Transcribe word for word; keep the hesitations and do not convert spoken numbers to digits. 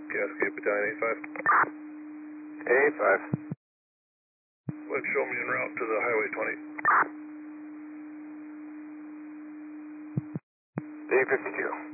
Cascade Battalion eight five. eight five. Let's show me en route to the Highway twenty. D fifty-two.